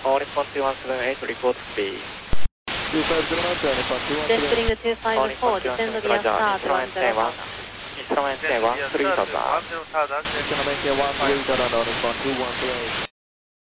All Nippon 2178, report speed. 2509, Nippon 254, descend via start 101. Instrument 1, 3 total. Instrument 1, 3 total, Nippon 213.